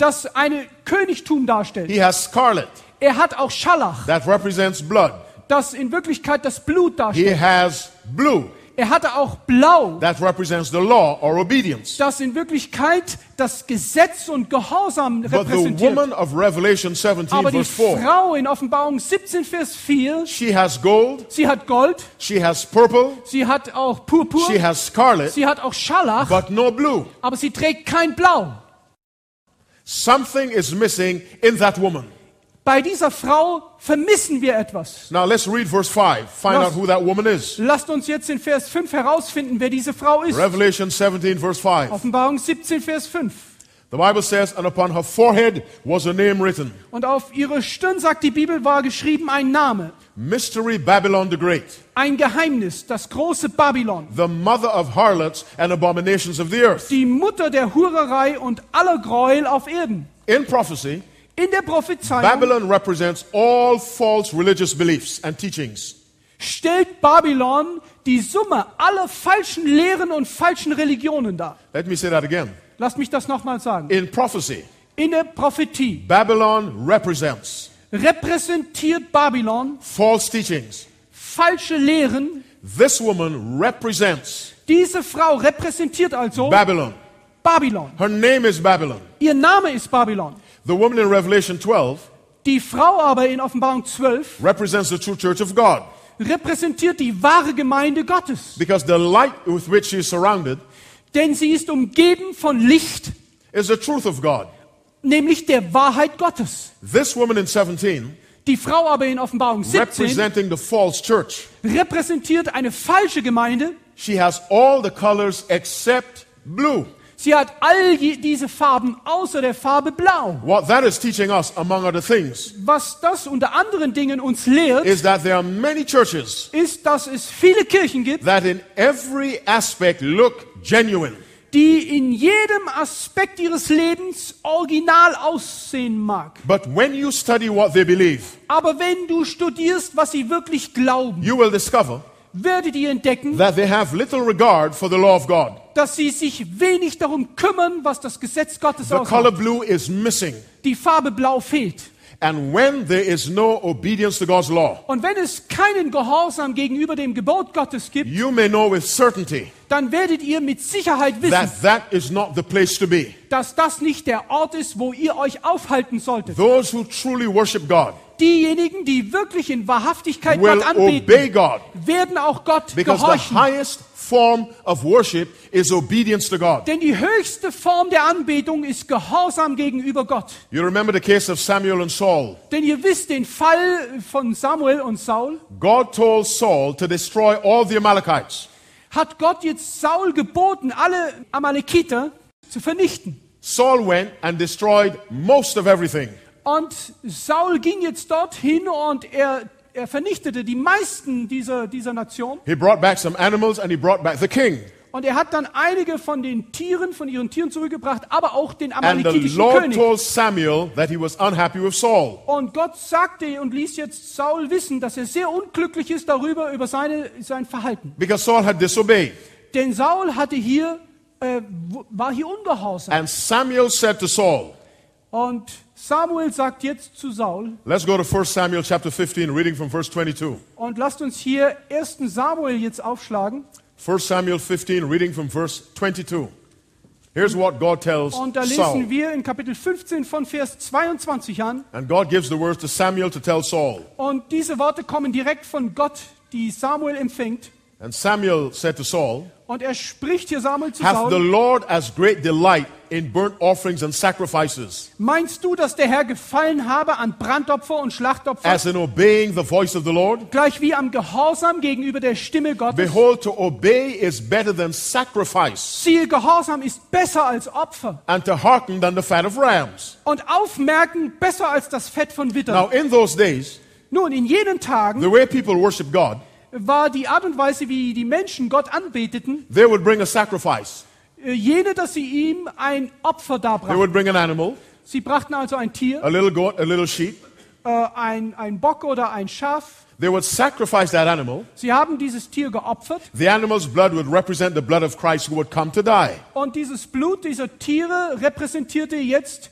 das ein Königtum darstellt. He has scarlet, Er hat auch Scharlach, that represents blood. das in Wirklichkeit das Blut He darstellt. has blue, Er hatte auch Blau, that represents the law or obedience. das in Wirklichkeit das Gesetz und Gehorsam But the repräsentiert. woman of Revelation 17, Aber die verse 4, Frau in Offenbarung 17, Vers 4, she has gold, sie hat Gold, she has purple, sie hat auch Purpur, she has scarlet, sie hat auch Scharlach, but no blue. aber sie trägt kein Blau. Something is missing in that woman. Bei dieser Frau vermissen wir etwas. Now let's read verse 5. Find Lass- out who that woman is. Lasst uns jetzt in Vers 5 herausfinden, wer diese Frau ist. Revelation 17, verse 5. Offenbarung 17, Vers 5. The Bible says, and upon her forehead was a name written, Und auf ihre Stirn, sagt die Bibel, war geschrieben ein Name, Mystery Babylon the Great, ein Geheimnis, das große Babylon, the mother of harlots and abominations of the earth. die Mutter der Hurerei und aller Gräuel auf Erden. In prophecy, In der Prophezeiung Babylon represents all false religious beliefs and teachings. stellt Babylon die Summe aller falschen Lehren und falschen Religionen dar. Let me say that again. Lasst mich das nochmal sagen. In prophecy, In der Prophetie Babylon represents repräsentiert Babylon false teachings. falsche Lehren. This woman represents Diese Frau repräsentiert also Babylon. Babylon. Her name is Babylon. Ihr Name ist Babylon. The woman in Revelation 12 Die Frau aber in Offenbarung 12 represents the true church of God, repräsentiert die wahre Gemeinde Gottes. because the light with which she is surrounded Denn sie ist umgeben von Licht, is the truth of God. nämlich der Wahrheit Gottes. This woman in 17, Die Frau aber in Offenbarung 17 representing the false church, repräsentiert eine falsche Gemeinde. she has all the colors except blue. Sie hat all diese Farben außer der Farbe Blau. What that is teaching us, among other things, Was das unter anderen Dingen uns lehrt, is that there are many churches ist, dass es viele Kirchen gibt, that in every aspect look genuine, die in jedem Aspekt ihres Lebens original aussehen mag. but when you study what they believe, Aber wenn du studierst, was sie wirklich glauben, you will discover werdet ihr entdecken, that they have little regard for the law of God. dass sie sich wenig darum kümmern, was das Gesetz Gottes The color aussagt. blue is missing. Die Farbe Blau fehlt. And when there is no obedience to God's law, Und wenn es keinen Gehorsam gegenüber dem Gebot Gottes gibt, you may know with certainty dann werdet ihr mit Sicherheit wissen, that is not the place to be. dass das nicht der Ort ist, wo ihr euch aufhalten solltet. Those who truly worship God Diejenigen, die wirklich in Wahrhaftigkeit will Gott anbeten, obey God, werden auch Gott because the gehorchen. highest form of worship is obedience to God. Denn die höchste Form der Anbetung ist Gehorsam gegenüber Gott. You remember the case of Samuel and Saul. Denn ihr wisst den Fall von Samuel und Saul. God told Saul to destroy all the Amalekites. Hat Gott jetzt Saul geboten, alle Amalekiter zu vernichten. Saul went and destroyed most of everything. Und Saul ging jetzt dorthin und er vernichtete die meisten dieser Nation. He brought back some animals and he brought back the king. Und er hat dann einige von den Tieren, von ihren Tieren zurückgebracht, aber auch den And the amalekitischen Lord König. told Samuel that he was unhappy with Saul. Und Gott sagte und ließ jetzt Saul wissen, dass er sehr unglücklich ist darüber, über sein Verhalten. Because Saul had disobeyed. Denn Saul hatte war hier ungehorsam. And Samuel said to Saul, Und Samuel sagt jetzt zu Saul, let's go to 1 Samuel chapter 15, reading from verse 22. und lasst uns hier 1. Samuel jetzt aufschlagen. 1 Samuel 15, reading from verse 22. Here's what God tells Und da lesen Saul. wir in Kapitel 15 von Vers 22 an. And God gives the words to Samuel to tell Saul. Und diese Worte kommen direkt von Gott, die Samuel empfängt. And Samuel said to Saul, Und er spricht hier Samuel zu hath the Saul. Lord as great delight in burnt offerings and sacrifices Meinst du, dass der Herr gefallen habe an Brandopfer und Schlachtopfer, as in obeying the voice of the Lord? gleich wie am Gehorsam gegenüber der Stimme Gottes? Behold, to obey is better than sacrifice, Siehe, Gehorsam ist besser als Opfer and to hearken than the fat of rams. und Aufmerken besser als das Fett von Wittern. Now in those days, Nun, in jenen Tagen the way people worship God, war die Art und Weise, wie die Menschen Gott anbeteten, they would bring a sacrifice. jene, dass sie ihm ein Opfer They darbrachten. would bring an animal, Sie brachten also ein Tier, a little goat, a little sheep. ein Bock oder ein Schaf. They would sacrifice that animal. Sie haben dieses Tier geopfert The animal's blood would represent the blood of Christ who would come to die. und dieses Blut dieser Tiere repräsentierte jetzt